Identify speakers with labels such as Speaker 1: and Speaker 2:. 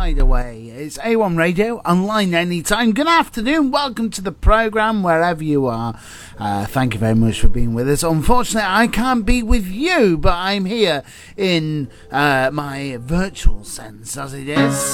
Speaker 1: Hide Away. It's A1 Radio, online anytime. Good afternoon, welcome to the programme wherever you are. Thank you very much for being with us. Unfortunately, I can't be with you, but I'm here in my virtual sense, as it is.